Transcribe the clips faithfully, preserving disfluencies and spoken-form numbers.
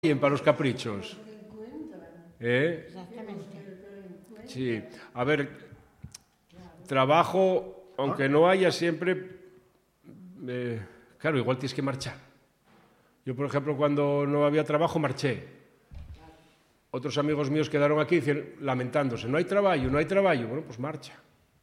bien para los caprichos. ¿Eh? Exactamente. Sí. A ver, trabajo, aunque no haya siempre... Eh, claro, igual tienes que marchar. Yo, por ejemplo, cuando no había trabajo, marché. Otros amigos míos quedaron aquí dicen, lamentándose, no hay trabajo, no hay trabajo. Bueno, pues marcha.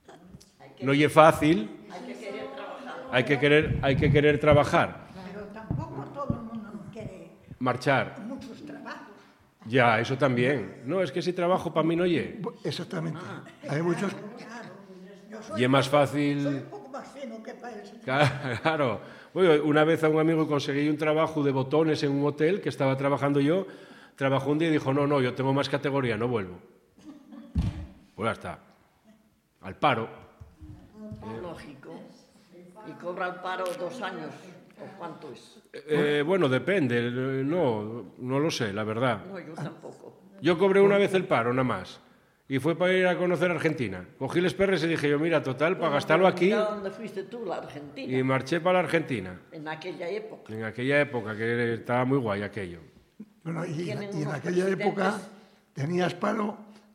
No es fácil. Hay que querer trabajar. Hay que querer, hay que querer trabajar. Pero tampoco todo el mundo quiere Marchar. muchos trabajos. Ya, eso también. No, es que ese trabajo para mí no ye. Exactamente. Hay muchos... Claro. Yo soy, Y es más soy fácil... un poco más fino que para eso. Claro. Bueno, una vez a un amigo conseguí un trabajo de botones en un hotel que estaba trabajando yo. Trabajó un día y dijo, no, no, yo tengo más categoría, no vuelvo. Pues ya está. Al paro. Lógico. Y cobra el paro dos años. ¿O cuánto es? Eh, bueno, depende. No, no lo sé, la verdad. No, yo tampoco. Yo cobré una vez el paro, nada más. Y fue para ir a conocer Argentina. Cogí los perres y dije yo, mira, total, para gastarlo aquí. Mira dónde fuiste tú, la Argentina. Y marché para la Argentina. En aquella época. En aquella época, que estaba muy guay aquello. Bueno, y, Tienen y en unos aquella presidentes. época tenías paro.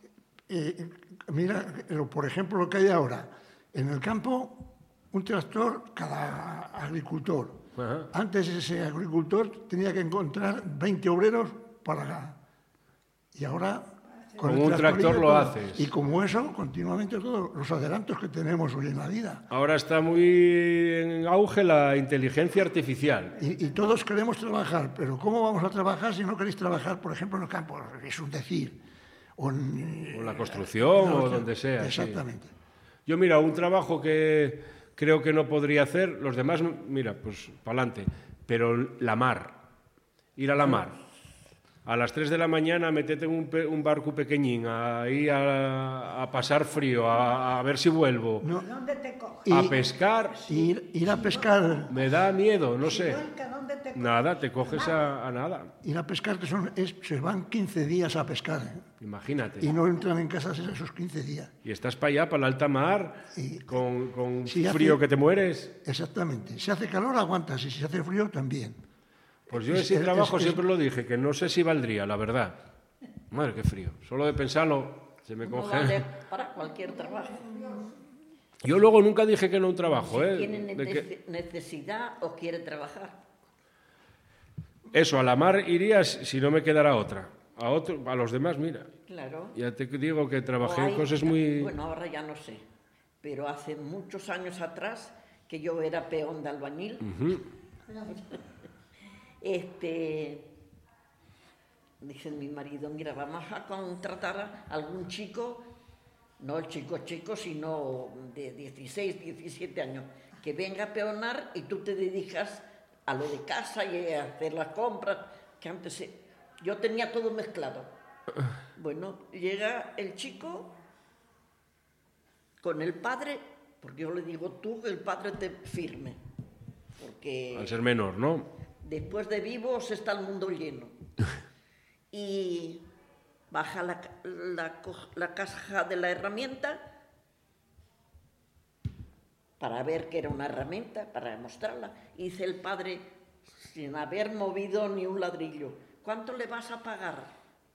Eh, mira, por ejemplo, lo que hay ahora. En el campo, un tractor cada agricultor. Ajá. Antes ese agricultor tenía que encontrar veinte obreros para... Y ahora... Con el un tractorillo tractor lo todo. haces. Y como eso, continuamente todos los adelantos que tenemos hoy en la vida. Ahora está muy en auge la inteligencia artificial. Y, y todos queremos trabajar, pero ¿cómo vamos a trabajar si no queréis trabajar, por ejemplo, en el campo? Es un decir. O en, O en la construcción, no, o donde sea. Sí. Exactamente. Yo, mira, un trabajo que creo que no podría hacer, los demás, mira, pues para adelante. Pero la mar, ir a la mar. A las tres de la mañana metete en un, pe un barco pequeñín, ahí a, a pasar frío, a, a ver si vuelvo. No, ¿Dónde te coges? Y- A pescar, ir, ir a pescar, me da miedo, no sé. Blanca, ¿dónde te coges? Nada, te coges a, a nada. ir a pescar, que son, es, se van quince días a pescar, ¿eh? Imagínate. Y no entran en casa esos quince días. Y estás para allá, para la alta mar, Y- con, con Sí, hace- frío que te mueres. Exactamente. Si hace calor, aguantas, y si hace frío, también. Pues yo Es- ese es- trabajo es- siempre lo dije, que no sé si valdría, la verdad. Madre, qué frío. Solo de pensarlo, se me No congela. vale para cualquier trabajo. Yo luego nunca dije que no un trabajo, Si ¿eh? tiene De que- nece- necesidad o quiere trabajar. Eso, a la mar irías si no me quedara otra. A, otro, a los demás, mira. Claro. Ya te digo que trabajé O en hay- cosas muy... Bueno, ahora ya no sé. Pero hace muchos años atrás, que yo era peón de albañil, Ujú. este, dice mi marido, mira, vamos a contratar a algún chico, no el chico chico, sino de dieciséis, diecisiete años, que venga a peonar y tú te dedicas a lo de casa y a hacer las compras, que antes se- yo tenía todo mezclado. Bueno, llega el chico con el padre, porque yo le digo tú, que el padre te firme, porque... Al ser menor, ¿no? Después de vivos está el mundo lleno. Y baja la, ca- la, co- la caja de la herramienta para ver que era una herramienta, para mostrarla. Y dice el padre, sin haber movido ni un ladrillo, ¿cuánto le vas a pagar?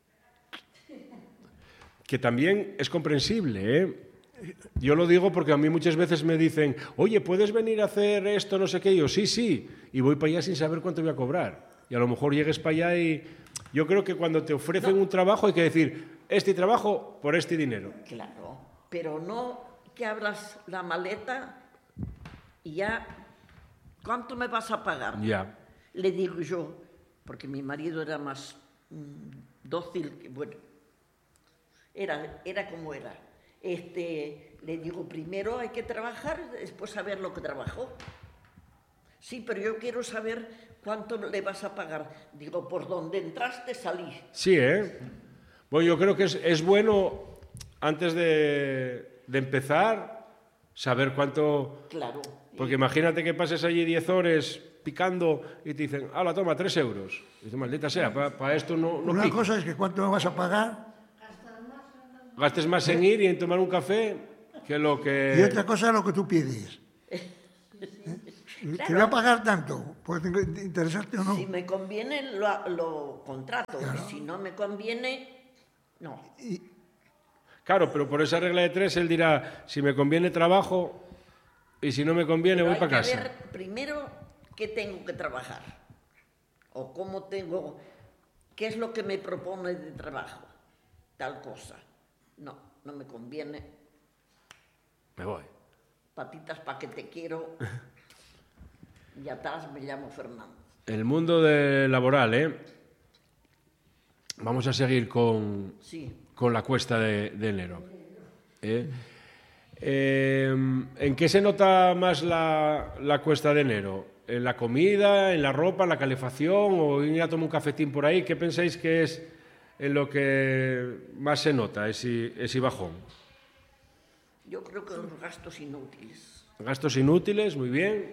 Que también es comprensible, ¿eh? Yo lo digo porque a mí muchas veces me dicen, oye, ¿puedes venir a hacer esto, no sé qué? Y yo, sí, sí. Y voy para allá sin saber cuánto voy a cobrar. Y a lo mejor llegues para allá y... Yo creo que cuando te ofrecen un trabajo hay que decir, este trabajo por este dinero. Claro, pero no que abras la maleta y ya, ¿cuánto me vas a pagar? Ya. Le digo yo, porque mi marido era más mm, dócil, que, bueno, era, era como era. Este, le digo, primero hay que trabajar, después saber lo que trabajó. Sí, pero yo quiero saber cuánto le vas a pagar. Digo, por donde entraste salí. Sí, ¿eh? Bueno, yo creo que es, es bueno, antes de, de empezar, saber cuánto... Claro. Porque imagínate que pases allí diez horas picando y te dicen, hala, toma, tres euros. Y dices, maldita sea, para pa esto no, no Una pico. cosa es que cuánto me vas a pagar, Gastes más en ir y en tomar un café que lo y que... otra cosa es lo que tú pides. ¿Eh? Te voy a pagar tanto, ¿puede interesarte o no? Si me conviene, lo, lo contrato. Y si no me conviene, no. Y, Claro, pero por esa regla de tres él dirá, si me conviene trabajo y si no me conviene Pero voy hay para que casa. ver primero qué tengo que trabajar. O cómo tengo... ¿Qué es lo que me propone de trabajo? Tal cosa. No, no me conviene. Me voy. Patitas pa' que te quiero. Y atrás me llamo Fernando. El mundo de laboral, ¿eh? Vamos a seguir con, Sí. con la cuesta de, de enero. ¿eh? Eh, ¿En qué se nota más la, la cuesta de enero? ¿En la comida, en la ropa, en la calefacción o ir a tomar un cafetín por ahí? ¿Qué pensáis que es en lo que más se nota ese, ese bajón? Yo creo que los gastos inútiles. Gastos inútiles, muy bien.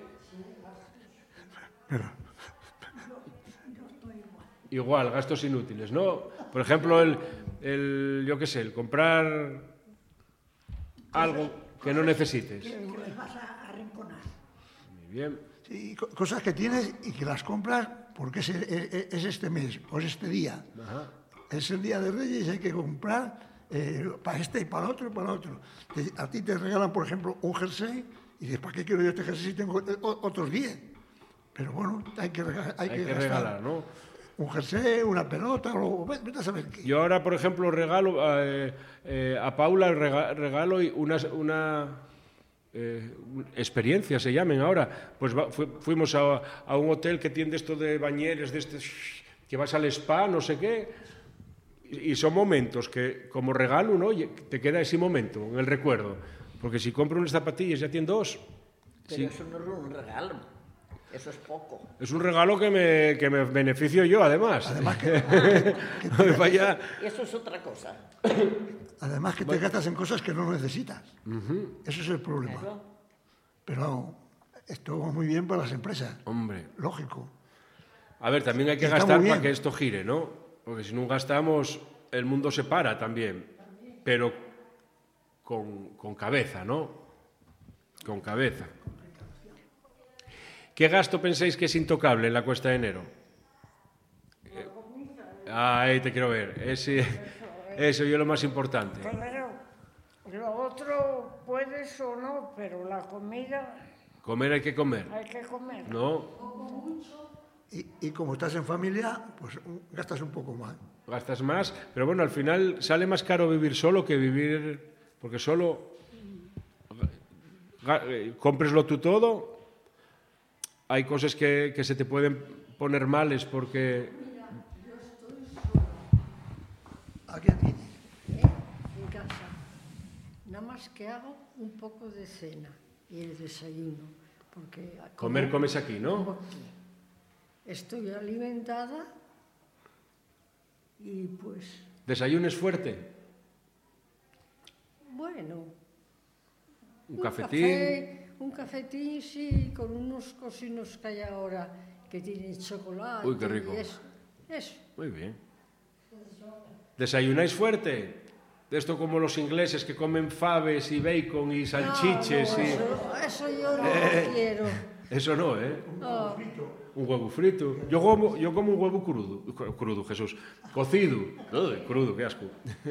Igual, gastos inútiles, ¿no? Por ejemplo, el, el yo qué sé, el comprar algo que no necesites. Que les vas a arrinconar. Muy bien. sí, co- cosas que tienes y que las compras porque es, es- es este mes o es este día. Ajá. Es el día de Reyes, hay que comprar eh, para este y para el otro y para el otro. Te- a ti te regalan, por ejemplo, un jersey y dices, ¿para qué quiero yo este jersey si tengo eh, o- otros diez? Pero bueno, hay que, rega- hay Hay que que gastar regalar, ¿no? un jersey, una pelota, o ve- vete a saber qué. Yo ahora, por ejemplo, regalo eh, eh, a Paula rega- regalo y una, una eh, un- experiencia, se llamen ahora. Pues va- fu- fuimos a, a un hotel que tiene esto de bañeres, de este, que vas al spa, no sé qué. Y y son momentos que, como regalo, ¿no? Y te queda ese momento en el recuerdo. Porque si compro unas zapatillas ya tiene dos. Pero Sí. eso no es un regalo. Eso es poco. Es un regalo que me, que me beneficio yo, además. Además que, Vaya. Eso es otra cosa. además que te gastas en cosas que no necesitas. Ese es el problema. Claro. Pero esto va muy bien para las empresas, Hombre. lógico. A ver, también hay que Está gastar muy para bien. que esto gire, ¿no? Porque si no gastamos, el mundo se para también. Pero con, con cabeza, ¿no? Con cabeza. ¿Qué gasto pensáis que es intocable en la cuesta de enero? Eh, Ah, ahí te quiero ver. Ese, eso yo lo más importante. Claro, lo otro puedes o no, pero la comida Comer hay que comer, hay que comer. ¿no? Y, y como estás en familia, pues un- gastas un poco más. Gastas más, pero bueno, al final sale más caro vivir solo que vivir, porque solo ga- eh, cómpreslo tú todo, hay cosas que, que se te pueden poner males porque Aquí tienes. En casa. Nada más que hago un poco de cena y el desayuno. Porque comer como- comes aquí, como ¿no? aquí. Estoy alimentada y pues, Desayuno es fuerte, bueno, un cafetín, café, un cafetín, sí, con unos cocinos que hay ahora que tienen chocolate. Uy, qué rico. Y eso, eso. muy bien. ¿Desayunáis fuerte? De esto como los ingleses que comen faves y bacon y salchiches No, no, y... eso, eso yo no Eh. quiero. Eso no, ¿eh? No. Un huevo frito. Yo como, yo como un huevo crudo. Cru- Crudo, Jesús. Cocido. Uy, crudo, qué asco.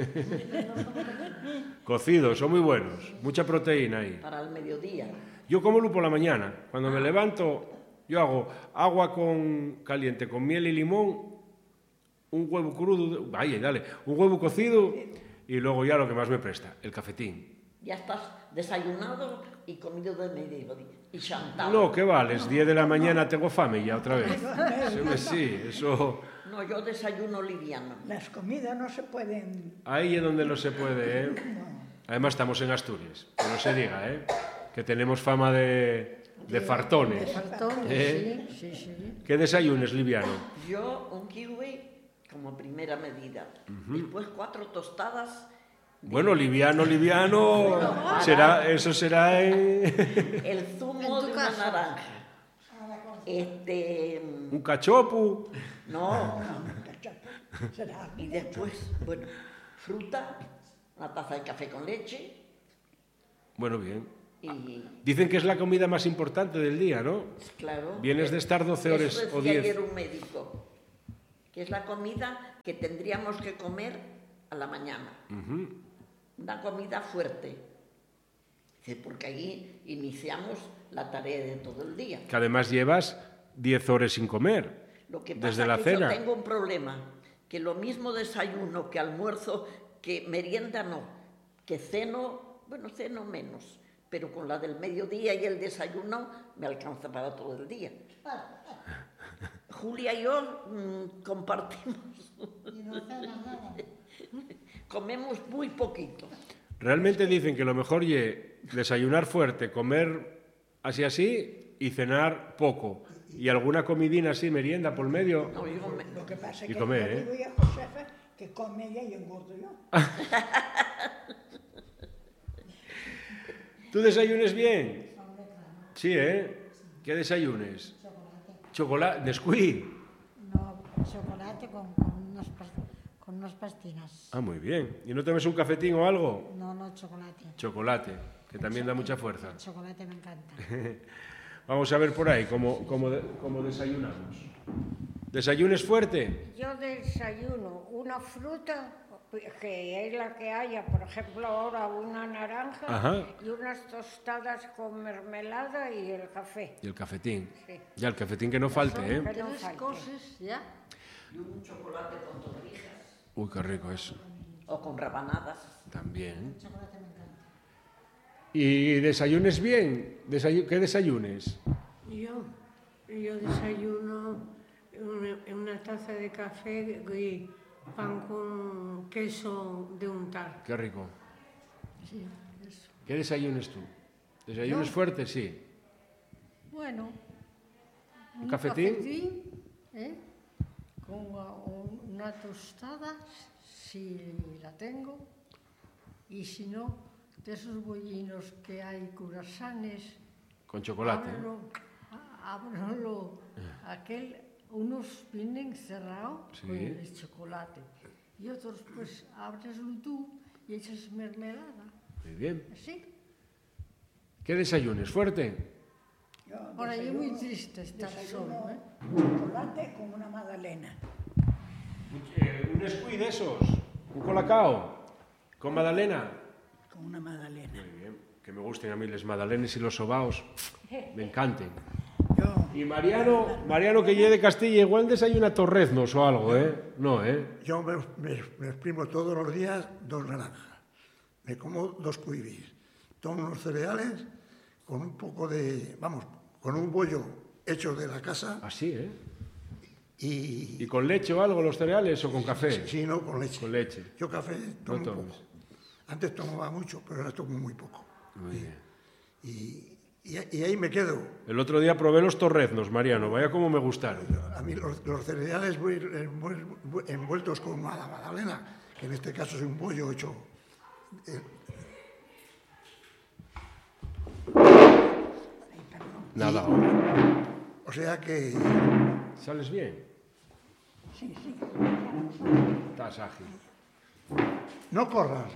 Cocido, son muy buenos. Mucha proteína ahí. Para el mediodía. Yo como por la mañana. Cuando me levanto, yo hago agua con caliente con miel y limón, un huevo crudo, vaya, dale, un huevo cocido y luego ya lo que más me presta, el cafetín. Ya estás desayunado y comido de mediodía. Y chantado. No, ¿qué vales? diez de la mañana tengo fame ya otra vez. Sí, hombre, sí, eso... No, yo desayuno liviano. Las comidas no se pueden... Ahí es donde no se puede, ¿eh? Además estamos en Asturias, que no se diga, ¿eh? Que tenemos fama de, de fartones. Fartones, ¿Eh? sí, sí, sí. ¿Qué desayunes, liviano? Yo un kiwi como primera medida. Después cuatro tostadas. Bueno, liviano, liviano, será, eso será en El zumo En tu de una casa. naranja. Este... un cachopu. No. Será. Y después, bueno, fruta, una taza de café con leche Bueno, bien. Y, Dicen que es la comida más importante del día, ¿no? claro. Vienes de estar doce eso horas decía o diez. ayer un médico, que es la comida que tendríamos que comer a la mañana. Una comida fuerte. Dice, porque ahí iniciamos la tarea de todo el día. Que además llevas diez horas sin comer. Lo que pasa desde la que cena. yo tengo un problema, que lo mismo desayuno que almuerzo, que merienda no, que ceno, bueno, ceno menos, pero con la del mediodía y el desayuno me alcanza para todo el día. Julia y yo mmm, compartimos. Y no cenas nada. Comemos muy poquito. Realmente dicen que lo mejor es desayunar fuerte, comer así así y cenar poco. Y alguna comidina así, merienda por medio. No, yo me- Lo que pasa es Y que comer, yo ¿eh? digo a Josefa que come ella y engordo yo. ¿Tú desayunes bien? Sí, ¿eh? ¿Qué desayunes? Chocolate. Nesquik. No, chocolate con, con, unas, pas- con unas pastinas. Ah, muy bien. ¿Y no tomes un cafetín o algo? No, no, chocolate. Chocolate, que también da mucha fuerza. El chocolate me encanta. Vamos a ver por ahí cómo, cómo, de- cómo desayunamos. ¿Desayunes fuerte? Yo desayuno una fruta, que es la que haya, por ejemplo, ahora una naranja Ajá. y unas tostadas con mermelada y el café. Y el cafetín. Sí. Ya, el cafetín que no falte, ¿eh? Que no Tres falte. cosas ya. Y un chocolate con torrijas Uy, qué rico eso. o con rabanadas. También. ¿Y desayunes bien? Desayu- ¿Qué desayunes? Yo, yo desayuno una, una taza de café y pan con queso de untar. Qué rico. Sí, eso. ¿Qué desayunes tú? ¿Desayunes fuertes? Sí. Bueno, ¿Un cafetín? cafetín, ¿eh? Con uh, un- una tostada, si la tengo, y si no, de esos bollinos que hay curasanes, Con chocolate. ¿eh? ábrelo, a- ábrelo, aquel, unos vienen cerrados Sí. con el chocolate, y otros pues abreslo tú y echas mermelada, Muy bien. así. ¿Qué desayunes? ¿Fuerte? Yo Ahora, yo desayuno- muy triste estar desayuno solo, ¿eh? chocolate con una magdalena. ¿Un Nesquik de esos? ¿Un colacao? ¿Con magdalena? Con una magdalena. Muy bien. Que me gusten a mí las magdalenas y los sobaos. Me encanten. Yo, Y Mariano, Mariano que llegue de Castilla, igual desayuna torreznos o algo, ¿eh? No, ¿eh? Yo me, me- me exprimo todos los días dos naranjas. Me como dos cuibis. Tomo unos cereales con un poco de, vamos, con un bollo hecho de la casa Así, ¿eh? y, ¿Y con leche o algo los cereales o con café? si no, con leche. Con leche. Yo café tomo No un tomes. poco. Antes tomaba mucho, pero ahora tomo muy poco. Muy bien. Y, y- y ahí me quedo. El otro día probé los torreznos, Mariano. Vaya como me gustaron. A mí los, los cereales voy envuel- envuel- envueltos con una magdalena, que en este caso es un bollo hecho. eh, Nada. o sea que ¿Sales bien? sí, sí. Estás ágil. no corras.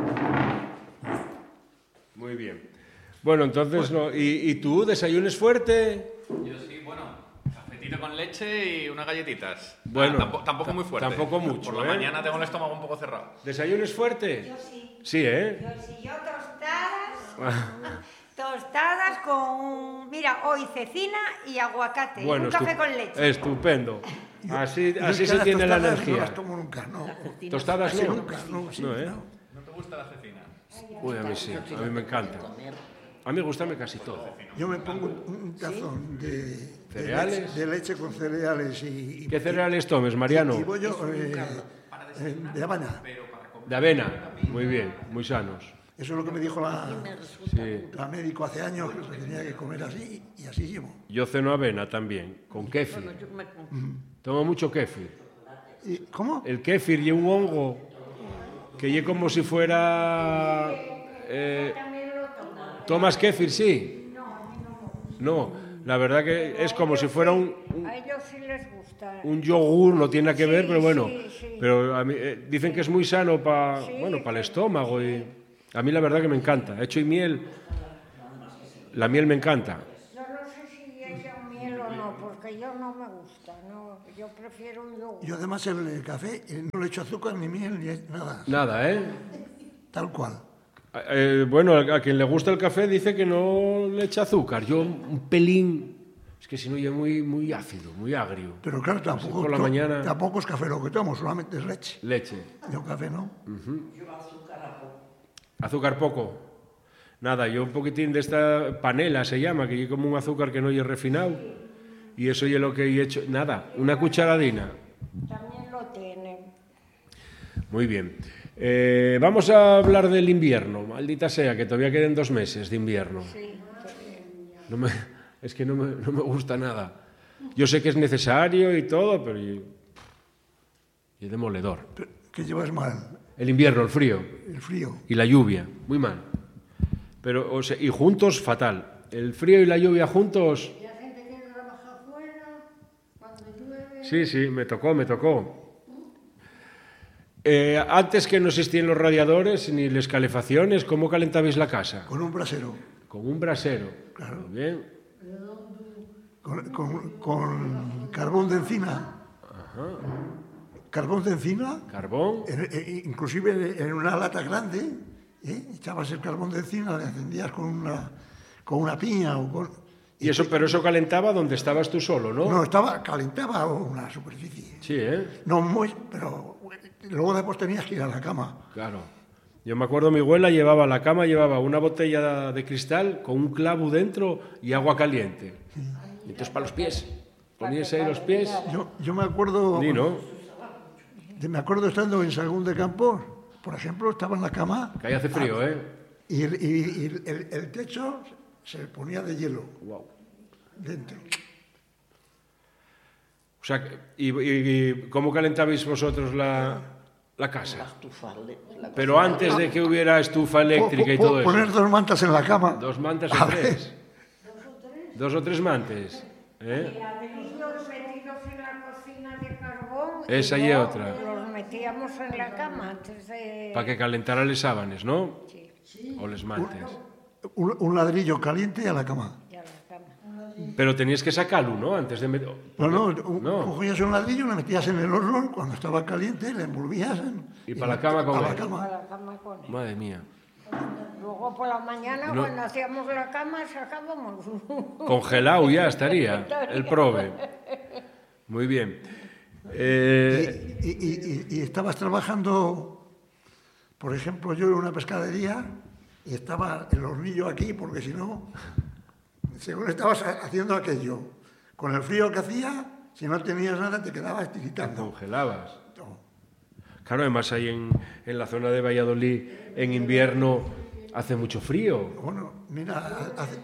Muy bien. Bueno, entonces, no. ¿Y, y tú desayunes fuerte? Yo sí, bueno, cafetito con leche y unas galletitas. Bueno, Ah, tampo- tampoco muy fuerte. tampoco mucho, Por la ¿eh? mañana tengo el estómago un poco cerrado. ¿Desayunes fuerte? Yo sí. Sí, ¿eh? Yo sí, yo tostadas, tostadas con, mira, hoy cecina y aguacate, y un café estu- con leche. Estupendo. Así, Yo así es que se las tiene la tostadas No energía. las tomo nunca, no. Tostadas Sí, no. nunca, no, sí, No, ¿eh? no. ¿No te gusta la cecina? Uy, a mí sí, a mí me encanta. A mí me gusta casi todo. Yo me pongo un, un tazón de, de ¿Cereales? leche, de leche con cereales y, y- ¿Qué cereales tomes, Mariano? y bollo eh, eh, de avena. De avena. Muy bien, muy sanos. Eso es lo que me dijo la, Sí. la médico hace años, que tenía que comer así y así llevo. Yo ceno avena también, con kéfir. Bueno, yo me com- Tomo mucho kéfir. ¿Y, ¿Cómo? El kéfir y un hongo que ye como si fuera... eh, ¿Tomas kéfir, sí? No, la verdad que es como si fuera un, un, A ellos sí les gusta. un yogur, no tiene nada que ver, Sí, pero bueno. sí, sí. Pero a mí, eh, dicen que es muy sano para Sí, bueno, para el sí. estómago y a mí la verdad que me encanta. Hecho y miel, La miel me encanta. Yo no sé si ella miel o no, porque yo no me gusta, no, yo prefiero un yogur. Yo además el, el café eh, no le echo azúcar, ni miel, ni nada. Nada, ¿eh? Tal cual. Eh, bueno, a quien le gusta el café dice que no le echa azúcar. Yo un pelín... Es que si no, ya muy, muy ácido, muy agrio. Pero claro, tampoco, por la mañana... tampoco es café lo que tomo, solamente es leche. Leche. Yo café no. Uh-huh. Yo azúcar a poco. Azúcar poco. Nada, yo un poquitín de esta panela se llama, que es como un azúcar que no es refinado. Y eso es lo que he hecho. Nada, una cucharadina. También lo tiene. Muy bien. Eh, vamos a hablar del invierno. Maldita sea, que todavía queden dos meses de invierno. Sí. No me, es que no me, no me gusta nada. Yo sé que es necesario y todo, pero... Y, y es demoledor. ¿Qué llevas mal? El invierno, el frío. El frío. Y la lluvia, muy mal. Pero, o sea, y juntos, fatal. El frío y la lluvia juntos... Y la gente quiere trabajar fuera, cuando llueve... Sí, sí, me tocó, me tocó. Eh, antes que no existían los radiadores ni las calefacciones, ¿cómo calentabais la casa? Con un brasero. Con un brasero. Claro. Muy bien. Con, con, con carbón de encina. Ajá. Carbón de encina. Carbón. En, en, inclusive en una lata grande, ¿eh? Echabas el carbón de encina, le encendías con una, con una piña o con... Y eso, pero eso calentaba donde estabas tú solo, ¿no? No, estaba, calentaba una superficie. Sí, ¿eh? No muy, pero luego después tenías que ir a la cama. Claro. Yo me acuerdo, mi abuela llevaba a la cama, llevaba una botella de cristal con un clavo dentro y agua caliente. Sí. Y entonces para los pies. Ponías ahí los pies. Yo, yo me acuerdo... Sí, ¿no? Me acuerdo estando en Sagún de Campos, por ejemplo, estaba en la cama... Que ahí hace frío, ¿eh? Y, el, y, y el, el techo se ponía de hielo. Wow. Dentro. O sea, ¿y, y, y cómo calentabais vosotros la, la casa? La estufa, la Pero antes de que hubiera estufa eléctrica y todo eso. Poner dos mantas en la cama. Dos mantas o tres. Dos o tres mantes. ¿Eh? Ladrillos metidos en la cocina de carbón. Esa y otra. Los metíamos en la cama antes de... Para que calentara les sábanes, ¿no? Sí. O les mantes. Un, un ladrillo caliente a la cama. Y a la cama. Pero tenías que sacarlo, ¿no? Antes de meter... No, no, no, cogías un ladrillo, lo metías en el horno, cuando estaba caliente, le envolvías en... Y, y para la cama con él. A la cama. Para la cama con él. Madre mía. Luego por la mañana, no. Cuando hacíamos la cama, sacábamos... Congelado ya estaría el prove. Muy bien. Eh... Y, y, y, y estabas trabajando, por ejemplo, yo en una pescadería y estaba el hornillo aquí, porque si no, según estabas haciendo aquello, con el frío que hacía, si no tenías nada te quedabas tiritando. Congelabas. No. Claro, además ahí en, en la zona de Valladolid, en invierno, hace mucho frío. Bueno, mira... Hace...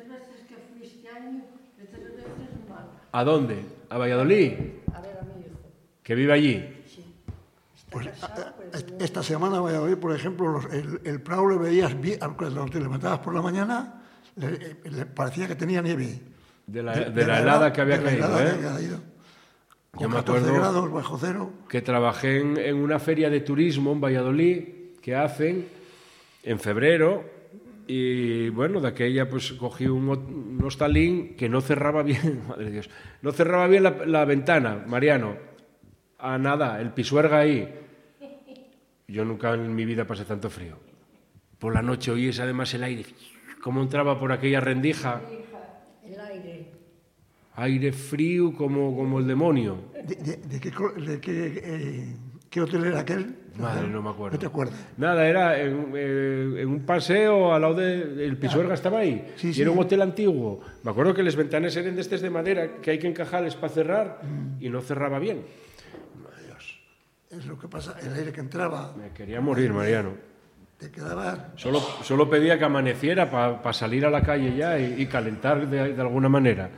¿A dónde? ¿A Valladolid? A ver a mi hijo. ¿Que vive allí? Sí. Pues esta semana, Valladolid, por ejemplo, los, el, el Prado le veías bien, cuando te levantabas por la mañana, le, le parecía que tenía nieve. De la, de, de de la helada que había de caído, la helada ¿eh? que había caído. Yo me acuerdo grados bajo cero. Que trabajé en, en una feria de turismo en Valladolid que hacen en febrero y bueno, de aquella pues cogí un, un hostalín que no cerraba bien, madre de Dios, no cerraba bien la, la ventana, Mariano, a nada, el pisuerga ahí. Yo nunca en mi vida pasé tanto frío. Por la noche oíes además el aire, cómo entraba por aquella rendija. El aire. Aire frío como, como el demonio. ¿De, de, de qué, de qué, eh, qué hotel era aquel? Madre, no me acuerdo. ¿No te acuerdas? Nada, era en, eh, en un paseo al lado del de, Pisuerga, estaba ahí. Sí, y sí. era un hotel antiguo. Me acuerdo que las ventanas eran de estos de madera, que hay que encajarles para cerrar, mm. y no cerraba bien. Madre Dios. Es lo que pasa, el aire que entraba. Me quería morir, Mariano. Te quedaba... Solo, solo pedía que amaneciera para pa salir a la calle ya y, y calentar de, de alguna manera.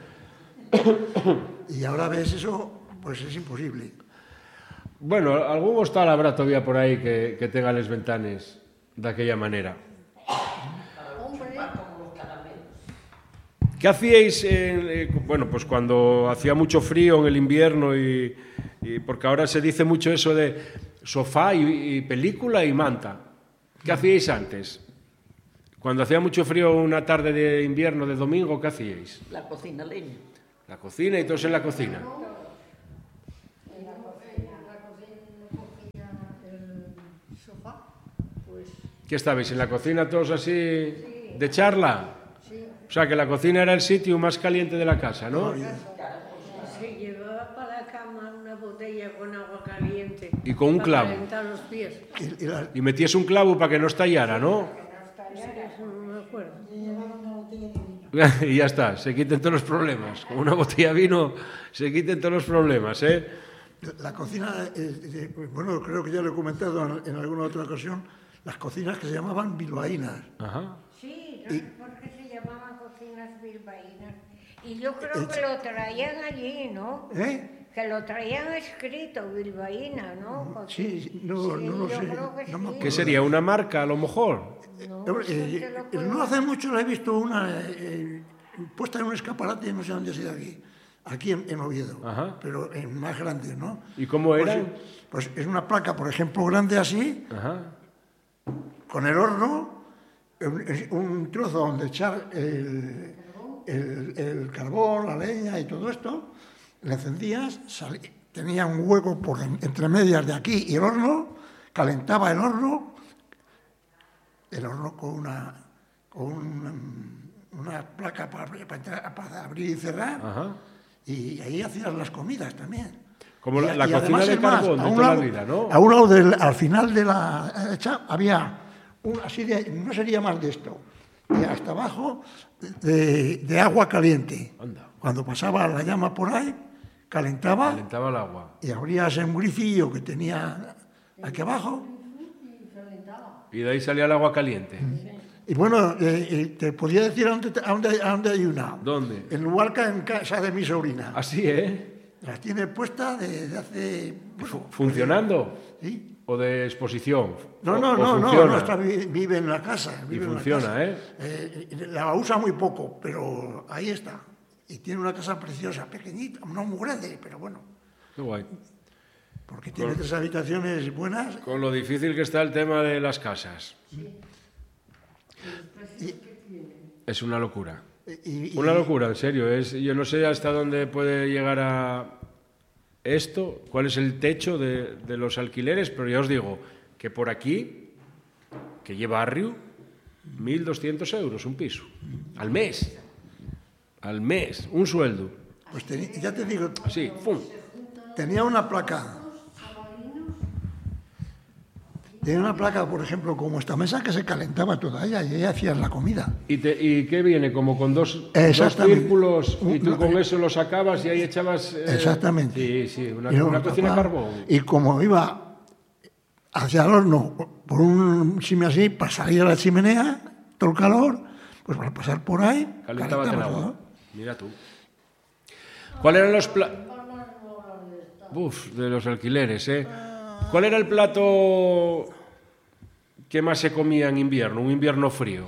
Y ahora ves eso, pues es imposible. Bueno, algún hostal habrá todavía por ahí que, que tenga las ventanas de aquella manera. ¿Qué hacíais, en, eh, bueno, pues cuando hacía mucho frío en el invierno y, y porque ahora se dice mucho eso de sofá y, y película y manta? ¿Qué hacíais antes? Cuando hacía mucho frío una tarde de invierno, de domingo, ¿qué hacíais? La cocina leña. La cocina y todos en la cocina. En la cocina, la cocina cogía el sofá, pues ¿Qué estabais? ¿En la cocina todos así de charla? sí. O sea, que la cocina era el sitio más caliente de la casa, ¿no? Se llevaba para la cama una botella con agua caliente. Y con un clavo. Para calentar los pies. Y, y la- Y metías un clavo para que no estallara, ¿no? Eso no me acuerdo. Y ya está, se quiten todos los problemas. Con una botella de vino se quiten todos los problemas, ¿eh? La cocina, eh, eh, bueno, creo que ya lo he comentado en, en alguna otra ocasión, las cocinas que se llamaban bilbaínas. Ajá. Sí, no sé por qué se llamaban cocinas bilbaínas. Y yo creo que lo traían allí, ¿no? ¿Eh? Que lo traían escrito, bilbaína, ¿no? Sí, sí, no, Sí, no lo yo sé. creo que no me sí. acuerdo. ¿Qué sería? ¿Una marca, a lo mejor? No, Hombre, sí, eh, te lo eh, puedo- no hace mucho la he visto una eh, puesta en un escaparate, no sé dónde ha sido aquí, aquí en, en Oviedo, Ajá. pero en más grande, ¿no? ¿Y cómo Pues, era? eh, Pues, es una placa, por ejemplo, grande así, Ajá. con el horno, un, un trozo donde echar el, el- el carbón, la leña y todo esto, le encendías, salí- tenía un hueco por en- entre medias de aquí y el horno, calentaba el horno, el horno con una, con un- una placa para, para entrar- para abrir y cerrar, Ajá. y ahí hacías las comidas también. Como la, Y- la y cocina además, de es más, carbón a de un toda lado- la vida, ¿no? A un lado, del, al final de la hecha, había un, así de, no sería más de esto, y hasta abajo de, de agua caliente. Anda. Cuando pasaba la llama por ahí, calentaba Calentaba el agua. y abrías un grifillo que tenía aquí abajo. Y de ahí salía el agua caliente. Y bueno, eh, eh, te podía decir a dónde, a dónde, a dónde hay una. ¿Dónde? En Luarca, en casa de mi sobrina. Así, ¿eh? Las tiene puestas desde hace... bueno, ¿Funcionando? sí. ¿O de exposición? No, ¿O- no, o no, no, funciona? no está, vi- vive en la casa. Y Vive en la funciona, casa. ¿eh? Eh, La usa muy poco, pero ahí está. Y tiene una casa preciosa, pequeñita, no muy grande, pero bueno, Qué guay. porque tiene tres habitaciones buenas. Con lo difícil que está el tema de las casas. Es una locura. Y, y- Una locura, en serio. Es, yo no sé hasta dónde puede llegar a esto, cuál es el techo de, de los alquileres, pero ya os digo que por aquí, que lleva barrio, mil doscientos euros un piso. Al mes. Al mes. Un sueldo. Pues teni- ya te digo, Así, ¡fum! tenía una placa. Tenía una placa, por ejemplo, como esta mesa que se calentaba toda ella y ahí hacías la comida. ¿Y, te, ¿Y qué viene? Como con dos, dos Exactamente. círculos y tú Un- con eso lo sacabas y ahí echabas... eh, Exactamente. Sí, sí, una, Y luego una cocina a tapaba, carbón. Y como iba hacia el horno por un simi así, para salir a la chimenea, todo el calor, pues para pasar por ahí, Calentabas el calentaba agua. todo. Mira tú. ¿Cuáles eran los platos? Uf, de los alquileres, ¿eh? ¿Cuál era el plato que más se comía en invierno? Un invierno frío.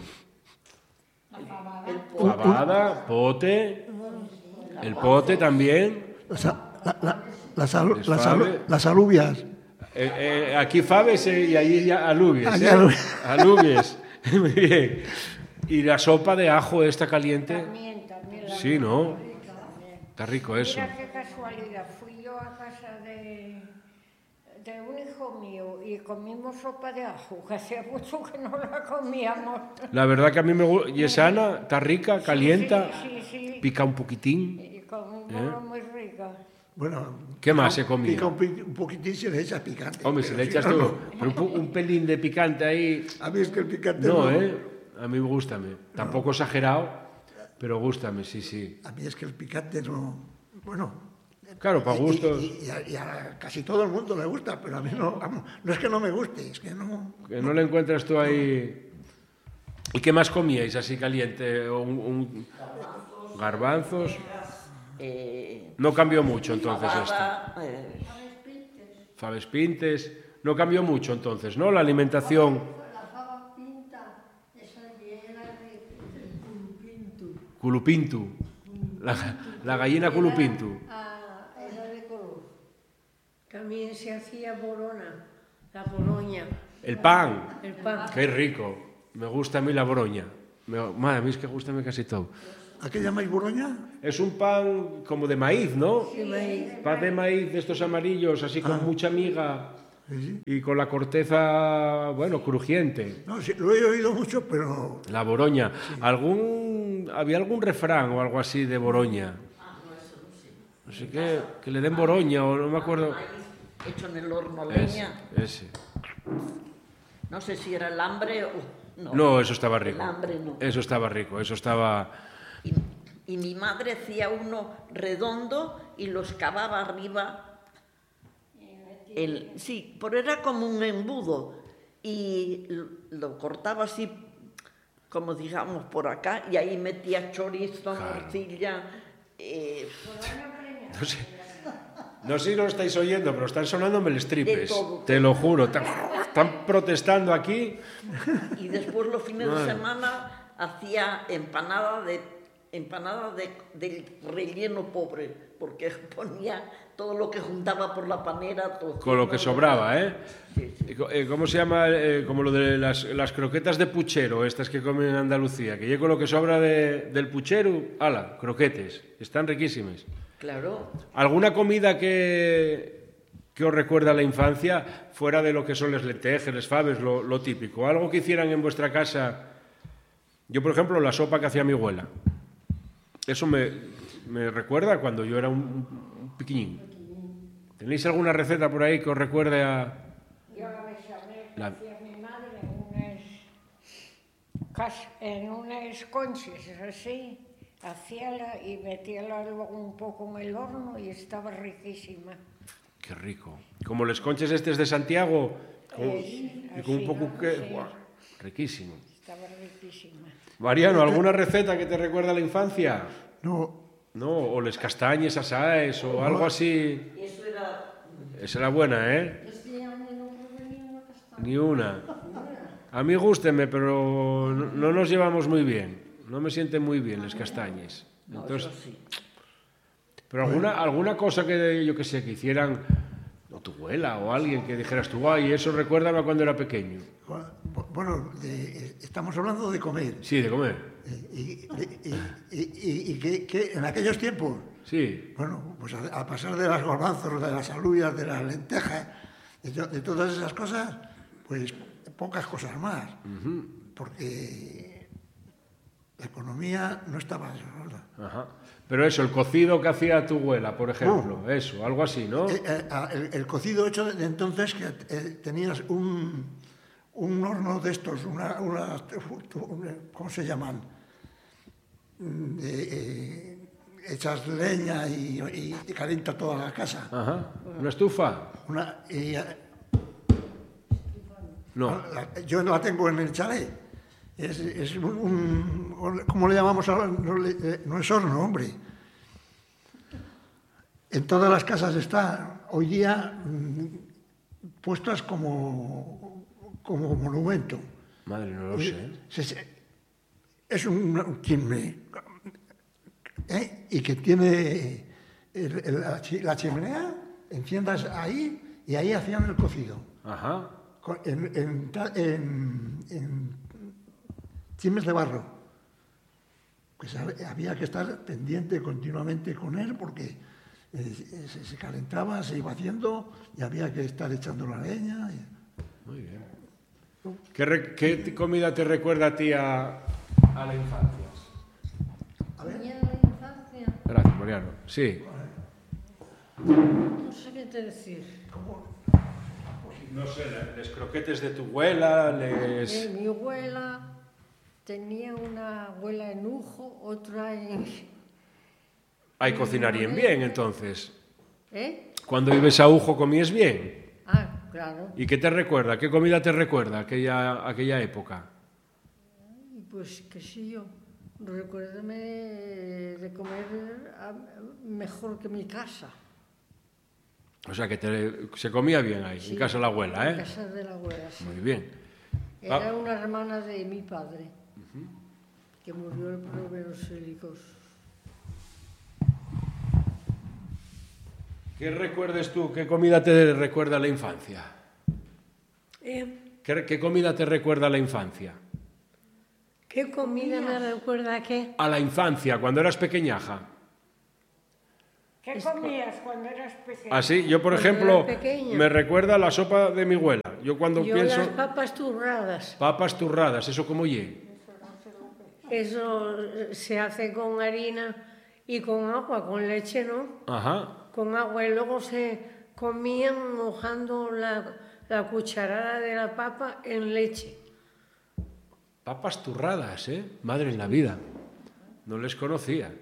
Fabada, pote, el pote también. Las, la- la- las alu- Les las alu- fave. las alubias. Eh, eh, aquí faves eh, y allí ya alubies. Allí ¿eh? alubies. Alubies. Muy bien. Y la sopa de ajo esta caliente. También, también. la Sí, ¿no? rica, también. Está rico eso. Mira qué casualidad, fui yo a casa de, de un hijo mío y comimos sopa de ajo, que hacía mucho que no la comíamos. La verdad que a mí me gusta. Y es sana, está rica, calienta, Sí, sí, sí. pica un poquitín. Y comimos muy rica. Bueno, ¿Qué más pica- se comía? pica un, pi- un poquitín si le echas picante. Hombre, si pero le si echas no, tú no. pero un, pu- un pelín de picante ahí. A mí es que el picante No, ¿eh? A mí me gusta. Tampoco exagerado, pero gústame, sí, sí. A mí es que el picante no... Bueno... Claro, para y- y- gustos. Y, y a, y a casi todo el mundo le gusta, pero a mí no... Vamos, no es que no me guste, es que no... Que no le encuentras tú ahí. ¿Y qué más comíais así caliente? ¿O un, un- garbanzos? Eh, No cambió mucho entonces esto. fabada, eh, Faves pintes. No cambió mucho entonces, ¿no? La alimentación. La fava pinta, esa que era de, de culupintu. Culupintu. La, la gallina culupintu. Ah, era de color. También se hacía borona, la boloña, El pan. el pan. Qué rico. Me gusta a mí la boroña. Me, madre, a mí es que gusta a mí casi todo. ¿A qué llamáis boroña? Es un pan como de maíz, ¿no? Sí, maíz. Pan de maíz de estos amarillos, así con Ah. mucha miga Sí. y con la corteza, bueno, crujiente. No, sí, lo he oído mucho, pero La boroña. ¿Algún, ¿Había algún refrán o algo así de boroña? No sé qué, que le den boroña o no me acuerdo. Maíz hecho en el horno, Ese, leña. ese. No sé si era el hambre o... No, No, eso estaba rico. El hambre no. Eso estaba rico, eso estaba... Y, y mi madre hacía uno redondo y lo excavaba arriba. El, sí, pero era como un embudo. Y lo, lo cortaba así, como digamos, por acá, y ahí metía chorizo, Claro. morcilla. Eh, No sé, no sé si lo estáis oyendo, pero están sonándome los tripes. De todo. Te lo juro. Están, están protestando aquí. y después los fines de Madre. semana hacía empanada de empanada de, del relleno pobre, porque ponía todo lo que juntaba por la panera. Todo, Con lo que sobraba, ¿eh? Sí, sí. Y co- eh, ¿Cómo se llama? Eh, como lo de las, las croquetas de puchero, estas que comen en Andalucía. Que yo con lo que sobra de- del puchero, ala, croquetes. Están riquísimas. Claro. ¿Alguna comida que, que os recuerda a la infancia, fuera de lo que son las lentejas, las faves, lo, lo típico? Algo que hicieran en vuestra casa. Yo, por ejemplo, la sopa que hacía mi abuela. Eso me, me recuerda a cuando yo era un, un piquiñín. ¿Tenéis alguna receta por ahí que os recuerde a...? Yo la bechamel que La- hacía mi madre en unas, cas- en unas conchas así, hacíala y metíala luego un poco en el horno y estaba riquísima. Qué rico. Como los conches estos de Santiago, con- Es, y con así, un poco ¿no? que... Sí. ¡Buah! Riquísimo. Estaba riquísima. Mariano, ¿alguna receta que te recuerda a la infancia? no. No, o les castañes asaes o algo así. Eso era Esa era buena, ¿eh? Este año no probé ni una castaña. Ni una. A mí gústeme, pero no, no nos llevamos muy bien. No me sienten muy bien las castañes. no, Entonces, eso sí. pero alguna, alguna cosa que yo que sé, que hicieran, o tu abuela o alguien que dijeras tú, ay, eso recuérdame a cuando era pequeño. Bueno, de- estamos hablando de comer. Sí, de comer. Y, y- y- y- y que, que en aquellos tiempos, Sí. bueno, pues a, a pasar de las garbanzos, de las alubias, de las lentejas, de, to- de todas esas cosas, pues pocas cosas más. Porque la economía no estaba desarrollada. Ajá. Pero eso, el cocido que hacía tu abuela, por ejemplo, eso, algo así, ¿no? Eh, eh, ah, el, el cocido hecho de entonces, que eh, tenías un, un horno de estos, una, una- ¿cómo se llaman? Mm, de, eh, echas leña y, y te calienta toda la casa. Ajá. ¿Una estufa? Una, y, eh, No. la- yo la tengo en el chalet. Es, es un, un- ¿cómo le llamamos ahora? No, le- eh, no es horno, hombre. En todas las casas está hoy día mm, puestas como, como monumento. Madre, no lo sé. Se- se- es un, un chimney, ¿eh? Y que tiene el- el- la, chi- la chimenea, enciendas ahí y ahí hacían el cocido. Ajá. Con- En, en, ta- en- en chimes de barro. Pues hab- había que estar pendiente continuamente con él porque eh, se, se calentaba, se iba haciendo y había que estar echando la leña. y- Muy bien. ¿Qué, re- qué t- comida te recuerda a ti a, a la infancia? A ver, Mía de la infancia, Gracias, Mariano. Sí. no sé qué te decir. No sé, les croquetes de tu abuela, Eh, les... mi abuela tenía una abuela en Ujo, otra en... Ay, cocinarían bien, entonces. ¿Eh? Cuando ibas a Ujo comías bien. Ah, claro. ¿Y qué te recuerda? ¿Qué comida te recuerda aquella, aquella época? Y pues qué sé yo, recuérdame de comer ah, mejor que mi casa. O sea, que te- se comía bien ahí, Sí, en casa de la abuela, En ¿eh? casa de la abuela, sí. Muy bien. Era Ah. una hermana de mi padre, que murió por problemas hélicos. ¿Qué recuerdes tú? ¿Qué comida te recuerda a la infancia? Eh, ¿Qué, qué comida te recuerda a la infancia? ¿Qué comida me recuerda a qué? A la infancia, cuando eras pequeñaja. ¿Qué comías cuando eras pequeño? Así, yo por Cuando ejemplo, era pequeña. me recuerda a la sopa de mi abuela. Yo cuando Yo pienso... las papas turradas. Papas turradas, ¿eso cómo ye? Eso se hace con harina y con agua, con leche, ¿no? Ajá. Con agua y luego se comían mojando la, la cucharada de la papa en leche. Papas turradas, ¿eh? Madre en la vida. No les conocía.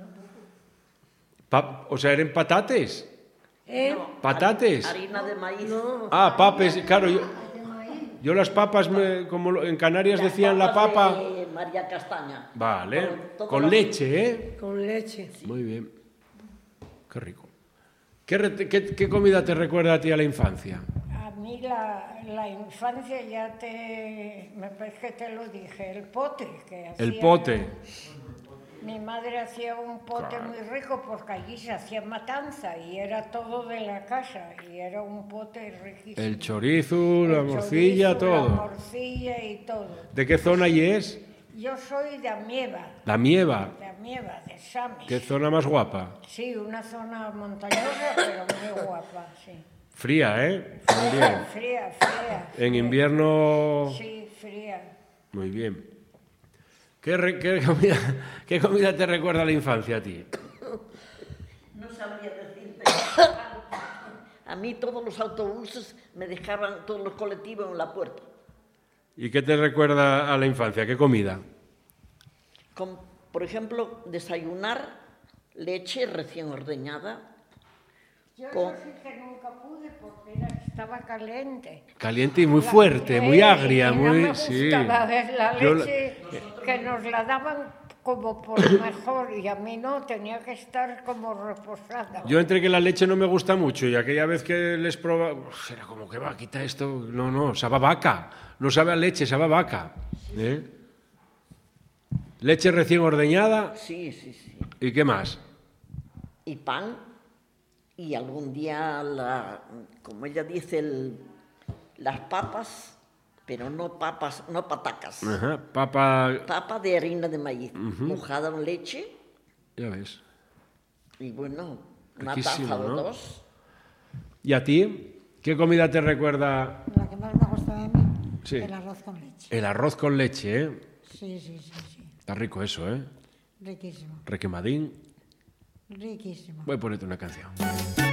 Pa- o sea, ¿eran patates? ¿Eh? ¿Patates? Harina de maíz. No, Ah, papes, claro. Yo, yo las papas, me- como lo- en Canarias decían la Papas papa... de María Castaña. Vale, Con todo con lo- leche, ¿eh? con leche. Muy bien. Qué rico. ¿Qué, re- qué- qué comida te recuerda a ti a la infancia? A mí la, la infancia ya te... Me parece que te lo dije, el pote que hacía... El pote. Mi madre hacía un pote muy rico porque allí se hacía matanza y era todo de la casa y era un pote riquísimo. El chorizo, la El morcilla, chorizo, La todo. morcilla y todo. ¿De qué zona y es? Yo soy de Amieva, La Mieva. de Amieva, de Samis. ¿Qué zona más guapa? Sí, una zona montañosa, pero muy guapa, sí. Fría, ¿eh? También. Fría, fría. En invierno... Sí, fría. Muy bien. ¿Qué, re- qué comida, ¿Qué comida te recuerda a la infancia a ti? No sabría decirte. A mí todos los autobuses me dejaban, todos los colectivos en la puerta. ¿Y qué te recuerda a la infancia? ¿Qué comida? Con, por ejemplo, desayunar leche recién ordeñada. Yo Con- eso sí que nunca pude porque era- estaba caliente. Caliente y muy La- fuerte, eh, muy agria, y no muy... me sí. gustaba ver la Yo la- leche que nos la daban como por mejor y a mí no, tenía que estar como reposada. Yo entre que la leche no me gusta mucho y aquella vez que les probaba, uf, era como que va, quita esto. No, no, sabe a vaca. No sabe a leche, sabe a vaca. ¿Eh? Leche recién ordeñada. Sí, sí, sí. ¿Y qué más? Y pan. Y algún día, la, como ella dice, el- las papas, pero no papas, no patacas. Ajá, papa... Papa de harina de maíz, mojada en leche Ya ves. y bueno, una Riquísimo, taza o ¿no? dos. ¿Y a ti? ¿Qué comida te recuerda? La que más me gusta de mí, Sí. el arroz con leche. El arroz con leche, ¿eh? Sí, sí, sí, sí. Está rico eso, ¿eh? Riquísimo, Requemadín. riquísimo. Voy a ponerte una canción.